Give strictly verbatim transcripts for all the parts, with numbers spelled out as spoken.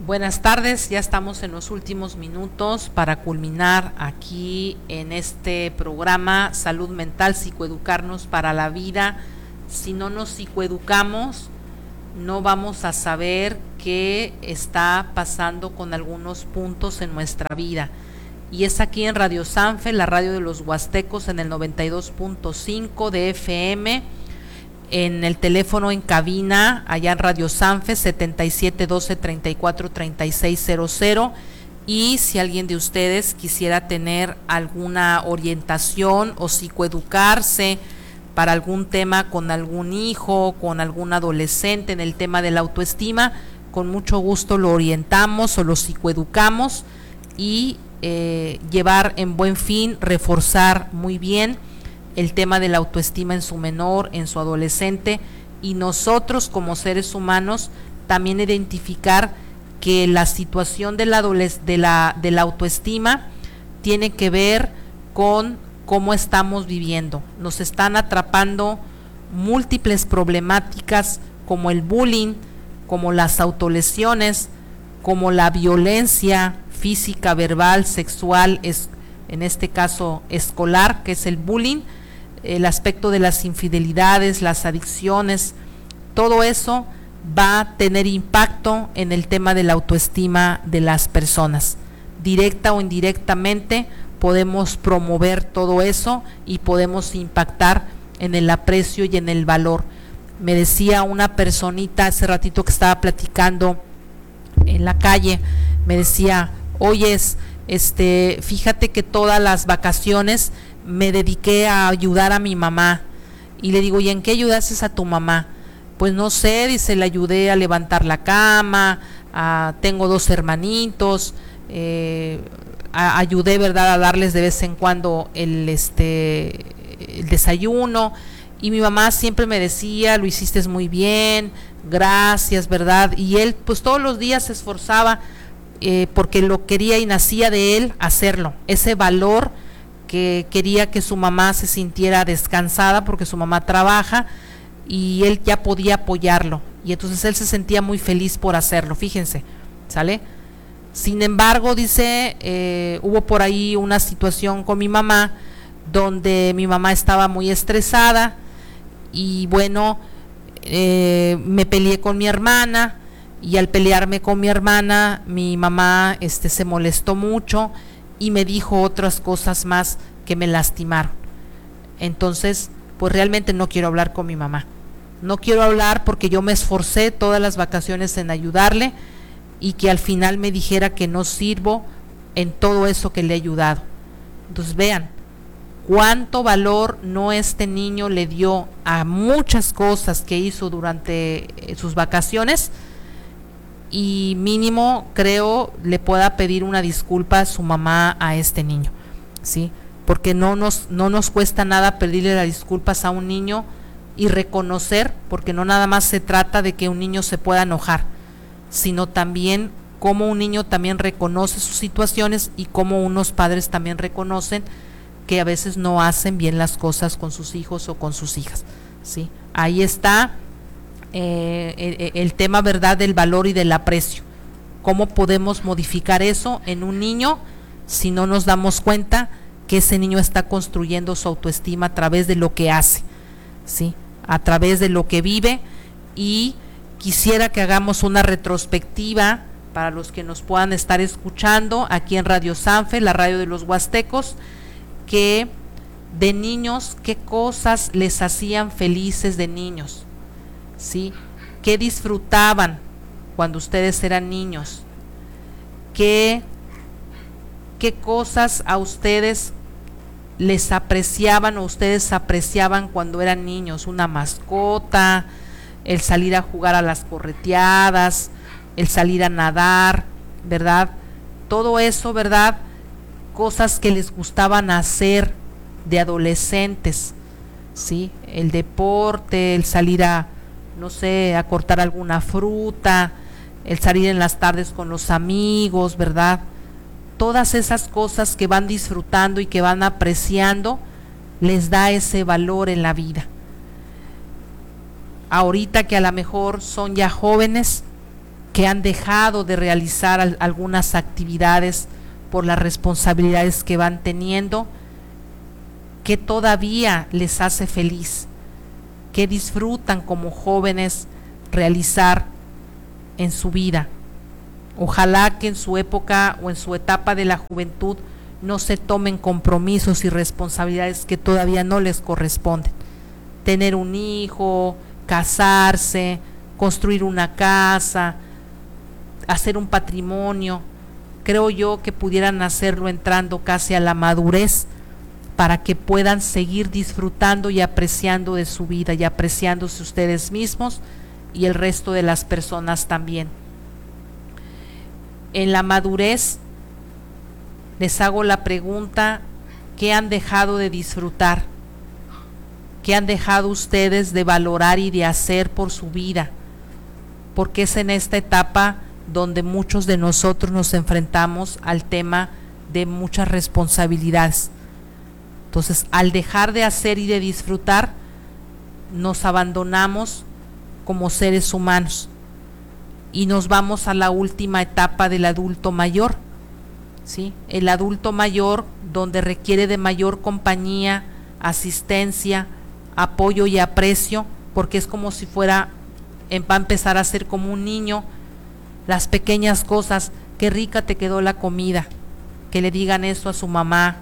Buenas tardes, ya estamos en los últimos minutos para culminar aquí en este programa Salud Mental, Psicoeducarnos para la Vida. Si no nos psicoeducamos, no vamos a saber qué está pasando con algunos puntos en nuestra vida. Y es aquí en Radio Sanfe, la radio de los Huastecos, en el noventa y dos punto cinco de F M, en el teléfono en cabina, allá en Radio Sanfe, setenta y siete doce treinta y cuatro treinta y seis cero cero. Y si alguien de ustedes quisiera tener alguna orientación o psicoeducarse para algún tema con algún hijo, con algún adolescente en el tema de la autoestima, con mucho gusto lo orientamos o lo psicoeducamos y eh, llevar en buen fin, reforzar muy bien el tema de la autoestima en su menor, en su adolescente, y nosotros como seres humanos también identificar que la situación de la, de la, de la autoestima tiene que ver con cómo estamos viviendo. Nos están atrapando múltiples problemáticas como el bullying, como las autolesiones, como la violencia física, verbal, sexual, es, en este caso escolar, que es el bullying, el aspecto de las infidelidades, las adicciones, todo eso va a tener impacto en el tema de la autoestima de las personas. Directa o indirectamente podemos promover todo eso y podemos impactar en el aprecio y en el valor. Me decía una personita hace ratito que estaba platicando en la calle, me decía, oyes, este, fíjate que todas las vacaciones me dediqué a ayudar a mi mamá. Y le digo, ¿y en qué ayudaste a tu mamá? Pues no sé, dice, le ayudé a levantar la cama, a, tengo dos hermanitos, eh, a, ayudé, ¿verdad?, a darles de vez en cuando el, este, el desayuno. Y mi mamá siempre me decía, lo hiciste muy bien, gracias, ¿verdad? Y él pues todos los días se esforzaba eh, porque lo quería y nacía de él hacerlo, ese valor que quería que su mamá se sintiera descansada porque su mamá trabaja y él ya podía apoyarlo y entonces él se sentía muy feliz por hacerlo, fíjense, ¿sale? Sin embargo, dice, eh, hubo por ahí una situación con mi mamá donde mi mamá estaba muy estresada y bueno, eh, me peleé con mi hermana y al pelearme con mi hermana mi mamá este, se molestó mucho y me dijo otras cosas más que me lastimaron. Entonces, pues realmente no quiero hablar con mi mamá. No quiero hablar porque yo me esforcé todas las vacaciones en ayudarle y que al final me dijera que no sirvo en todo eso que le he ayudado. Entonces vean, cuánto valor no este niño le dio a muchas cosas que hizo durante sus vacaciones y mínimo creo le pueda pedir una disculpa a su mamá a este niño, ¿sí? Porque no nos, no nos cuesta nada pedirle las disculpas a un niño y reconocer, porque no nada más se trata de que un niño se pueda enojar, sino también cómo un niño también reconoce sus situaciones y cómo unos padres también reconocen que a veces no hacen bien las cosas con sus hijos o con sus hijas, ¿sí? Ahí está Eh, el, el tema, ¿verdad?, del valor y del aprecio. ¿Cómo podemos modificar eso en un niño si no nos damos cuenta que ese niño está construyendo su autoestima a través de lo que hace, ¿sí?, a través de lo que vive? Y quisiera que hagamos una retrospectiva para los que nos puedan estar escuchando aquí en Radio Sanfe, la radio de los Huastecos, que de niños, qué cosas les hacían felices de niños, ¿sí? ¿Qué disfrutaban cuando ustedes eran niños? ¿Qué, qué cosas a ustedes les apreciaban o ustedes apreciaban cuando eran niños? Una mascota, el salir a jugar a las correteadas, el salir a nadar, ¿verdad? Todo eso, ¿verdad? Cosas que les gustaban hacer de adolescentes, ¿sí? El deporte, el salir a no sé, a cortar alguna fruta, el salir en las tardes con los amigos, ¿verdad? Todas esas cosas que van disfrutando y que van apreciando, les da ese valor en la vida. Ahorita que a lo mejor son ya jóvenes, que han dejado de realizar al, algunas actividades por las responsabilidades que van teniendo, que todavía les hace feliz, que disfrutan como jóvenes realizar en su vida. Ojalá que en su época o en su etapa de la juventud no se tomen compromisos y responsabilidades que todavía no les corresponden. Tener un hijo, casarse, construir una casa, hacer un patrimonio. Creo yo que pudieran hacerlo entrando casi a la madurez para que puedan seguir disfrutando y apreciando de su vida y apreciándose ustedes mismos y el resto de las personas también. En la madurez les hago la pregunta: ¿qué han dejado de disfrutar? ¿Qué han dejado ustedes de valorar y de hacer por su vida? Porque es en esta etapa donde muchos de nosotros nos enfrentamos al tema de muchas responsabilidades. Entonces, al dejar de hacer y de disfrutar, nos abandonamos como seres humanos y nos vamos a la última etapa del adulto mayor, ¿sí? El adulto mayor, donde requiere de mayor compañía, asistencia, apoyo y aprecio, porque es como si fuera, va a empezar a ser como un niño. Las pequeñas cosas: qué rica te quedó la comida, que le digan eso a su mamá,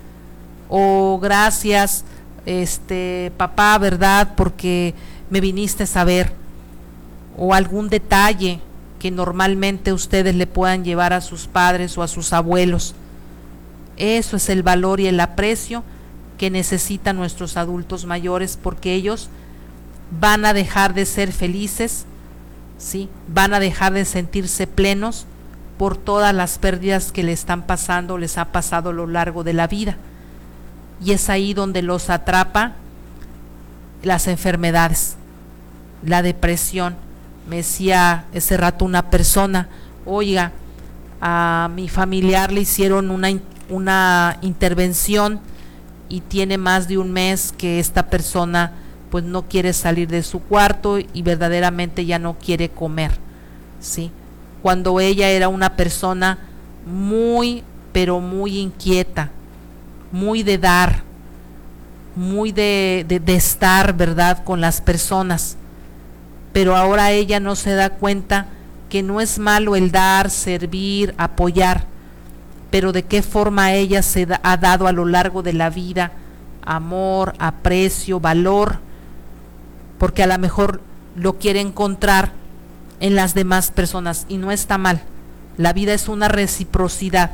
o gracias, este papá, ¿verdad?, porque me viniste a ver, o algún detalle que normalmente ustedes le puedan llevar a sus padres o a sus abuelos. Eso es el valor y el aprecio que necesitan nuestros adultos mayores, porque ellos van a dejar de ser felices, ¿sí? Van a dejar de sentirse plenos por todas las pérdidas que le están pasando, les ha pasado a lo largo de la vida, y es ahí donde los atrapa las enfermedades, la depresión. Me decía ese rato una persona: oiga, a mi familiar le hicieron una, una intervención y tiene más de un mes que esta persona pues no quiere salir de su cuarto y verdaderamente ya no quiere comer, ¿sí? Cuando ella era una persona muy, pero muy inquieta, muy de dar, muy de, de, de estar, ¿verdad?, con las personas. Pero ahora ella no se da cuenta que no es malo el dar, servir, apoyar, pero de qué forma ella se da, ha dado a lo largo de la vida amor, aprecio, valor, porque a lo mejor lo quiere encontrar en las demás personas, y no está mal. La vida es una reciprocidad.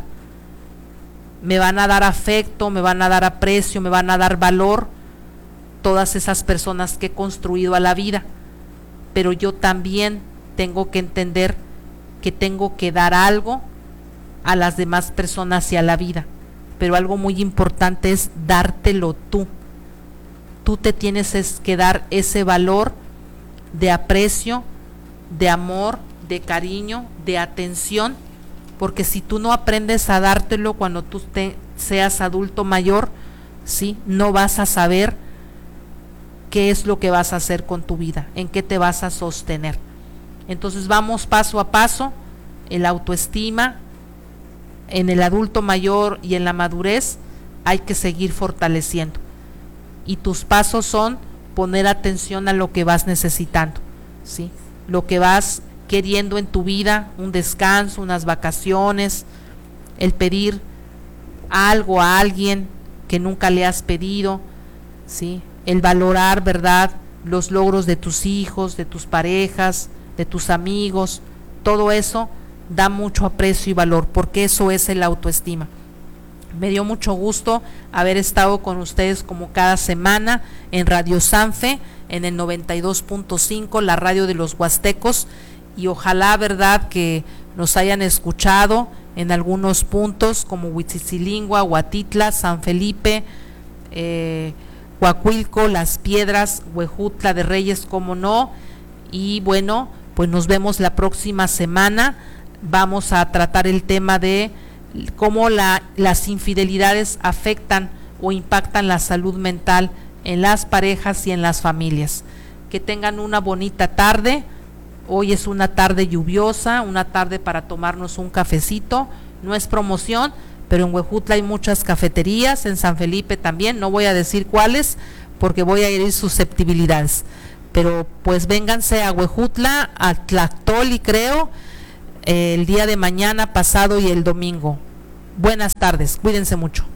Me van a dar afecto, me van a dar aprecio, me van a dar valor todas esas personas que he construido a la vida, pero yo también tengo que entender que tengo que dar algo a las demás personas y a la vida. Pero algo muy importante es dártelo tú. Tú te tienes que dar ese valor de aprecio, de amor, de cariño, de atención, porque si tú no aprendes a dártelo cuando tú te, seas adulto mayor, ¿sí?, no vas a saber qué es lo que vas a hacer con tu vida, en qué te vas a sostener. Entonces vamos paso a paso. El autoestima en el adulto mayor y en la madurez hay que seguir fortaleciendo, y tus pasos son poner atención a lo que vas necesitando, ¿sí?, lo que vas queriendo en tu vida, un descanso, unas vacaciones, el pedir algo a alguien que nunca le has pedido, ¿sí?, el valorar, ¿verdad?, los logros de tus hijos, de tus parejas, de tus amigos. Todo eso da mucho aprecio y valor, porque eso es el autoestima. Me dio mucho gusto haber estado con ustedes como cada semana en Radio Sanfe, en el noventa y dos punto cinco, la radio de los huastecos, y ojalá, ¿verdad?, que nos hayan escuchado en algunos puntos como Huitzilingua, Huatitla, San Felipe, eh, Coahuilco, Las Piedras, Huejutla de Reyes, como no. Y bueno, pues nos vemos la próxima semana. Vamos a tratar el tema de cómo la, las infidelidades afectan o impactan la salud mental en las parejas y en las familias. Que tengan una bonita tarde. Hoy es una tarde lluviosa, una tarde para tomarnos un cafecito. No es promoción, pero en Huejutla hay muchas cafeterías, en San Felipe también, no voy a decir cuáles porque voy a herir susceptibilidades, pero pues vénganse a Huejutla, a Tlactoli creo, eh, el día de mañana, pasado y el domingo. Buenas tardes, cuídense mucho.